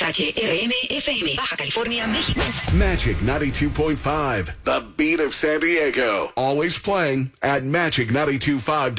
XHRM FM, Baja California, México. Magic 92.5, the beat of San Diego. Always playing at magic925.com.